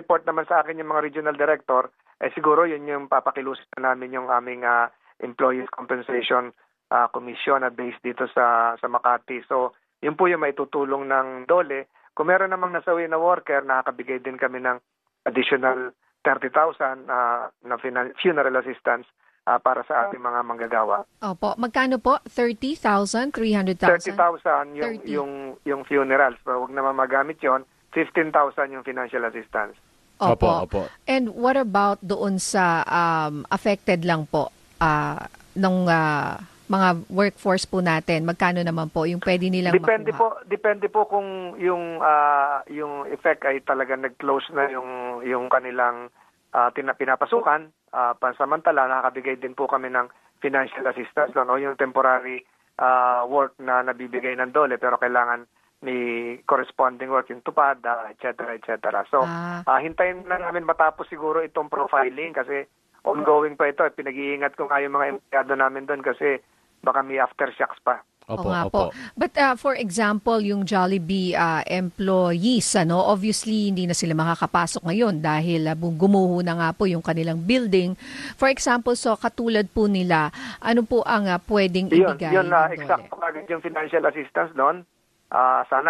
nag-report naman sa akin yung mga regional director, siguro yun yung papakilusin namin yung aming employees compensation commission na based dito sa Makati. So, yun po yung maitutulong ng DOLE. Kung meron namang nasawi na worker, nakakabigay din kami ng additional 30,000 na funeral assistance para sa ating mga manggagawa. Opo. Magkano po? 30,000? 300,000? 30,000 yung funerals. So, huwag naman magamit yon. 15,000 yung financial assistance. Opo. And what about doon sa affected lang po ng mga workforce po natin? Magkano naman po yung pwede nilang makuha? Depende po kung yung effect ay talagang nag-close na yung kanilang pinapasukan. Pansamantala, nakakabigay din po kami ng financial assistance doon o yung temporary work na nabibigay ng DOLE pero kailangan may corresponding work yung tupad, etc. So, hintayin na namin matapos siguro itong profiling kasi ongoing pa ito. Pinag-iingat ko nga yung mga empleyado namin doon kasi baka may aftershocks pa. Opo. But for example, yung Jollibee employees, obviously hindi na sila makakapasok ngayon dahil gumuho na nga po yung kanilang building. For example, so katulad po nila, ano po ang pwedeng ibigay? Yun exact yung financial assistance doon. Sana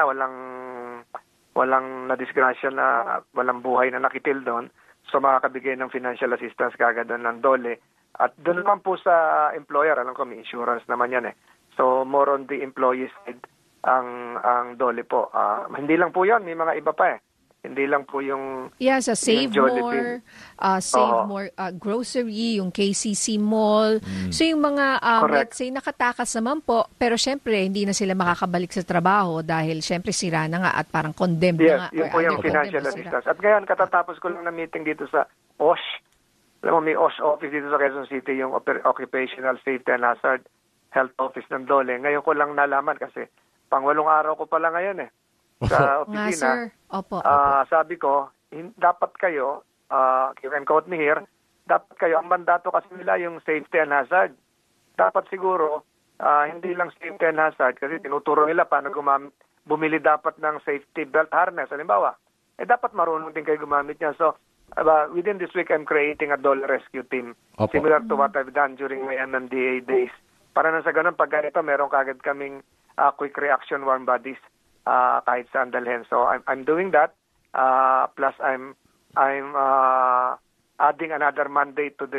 walang nadisgrasya na walang buhay na nakitil doon. So makakabigay ng financial assistance kagad doon ng DOLE. At doon naman po sa employer, alam ko may insurance naman yan eh. So more on the employee side ang DOLE po. Hindi lang po 'yon, may mga iba pa eh. Hindi lang po yung Save More, Save More Grocery, yung KCC Mall. So yung mga let's say nakatakas naman po, pero syempre hindi na sila makakabalik sa trabaho dahil syempre sira na nga at parang condemned na nga. Yes, yun po yung financial assistance. At ngayon katatapos ko lang na meeting dito sa OSH. Alam mo, may OSH office dito sa Quezon City, yung Occupational Safety and Hazard Health Office ng DOLE. Ngayon ko lang nalaman kasi pang-8 araw ko pala ngayon eh. Sa opisina. Opo. Sabi ko, dapat kayo, you can quote me here, dapat kayo, ang mandato kasi nila yung safety and hazard. Dapat siguro, hindi lang safety and hazard kasi tinuturo nila paano bumili dapat ng safety belt harness. Halimbawa, dapat marunong din kayo gumamit niya. So, within this week, I'm creating a DOLE rescue team. Similar to what I've done during my MMDA days. Para na sa ganun, pag ganito, meron kagad kaming quick reaction warm bodies. Kahit saan dalhin. So I'm doing that. Plus I'm adding another mandate to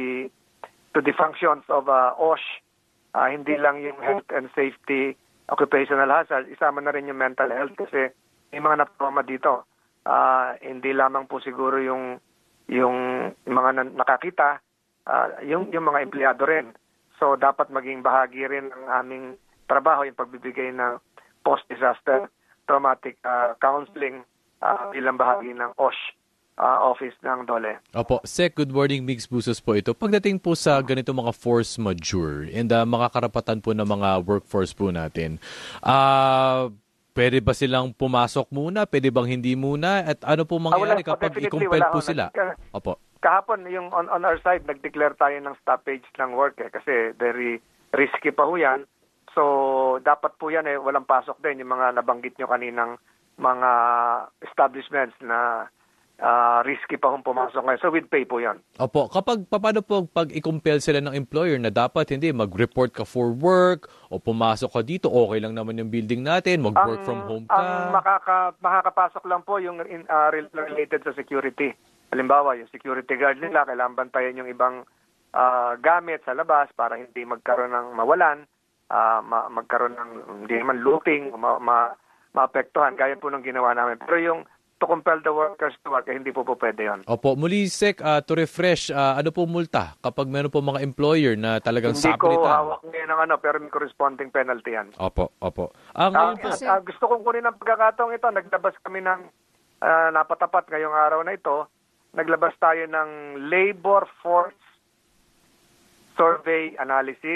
the functions of OSH. Hindi lang yung health and safety, occupational hazard, isama na rin yung mental health kasi may mga na-trauma dito. Hindi lamang po siguro yung mga nakakita, yung mga empleyado rin. So dapat maging bahagi rin ng aming trabaho yung pagbibigay ng post-disaster traumatic counseling bilang bahagi ng OSH office ng DOLE. Opo. Sec, good morning. Migs Busos po ito. Pagdating po sa ganito mga force majeure and makakarapatan po ng mga workforce po natin, pwede ba silang pumasok muna? Pwede bang hindi muna? At ano po mangyayari kapag i-compel po sila? Opo. Kahapon, yung on our side, nag-declare tayo ng stoppage ng work kasi very risky pa ho yan. So, dapat po yan walang pasok din yung mga nabanggit nyo kaninang mga establishments na risky pa kung pumasok ngayon. So, with pay po yan. Opo. Paano po pag i-compel sila ng employer na dapat hindi mag-report ka for work o pumasok ka dito, okay lang naman yung building natin, mag-work from home ka? Ang makakapasok lang po yung related sa security. Halimbawa, yung security guard nila, kailangan bantayan yung ibang gamit sa labas para hindi magkaroon ng mawalan. Magkaroon ng hindi naman looting, maapektuhan, gaya po ng ginawa namin. Pero yung to compel the workers to work, hindi po pwede yun. Opo, muli Sec, to refresh, ano po multa kapag meron po mga employer na talagang sablitan? Hindi ko sablitan? hawak ngayon ng pero may corresponding penalty yan. Opo. Gusto kong kunin ang pagkakataong ito. Naglabas kami ng napatapat ngayong araw na ito. Naglabas tayo ng labor force survey analysis.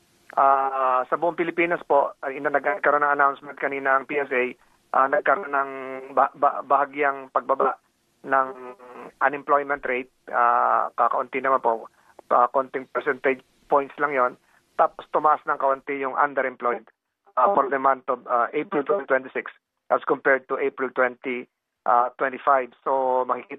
Sa buong Pilipinas po, nagkaroon ng announcement kanina ang PSA, nagkaroon ng bahagyang pagbaba ng unemployment rate. Kakaunti naman po, konting percentage points lang yon. Tapos tumaas ng kaunti yung underemployed for the month of April 2026 as compared to April 2025. So makikita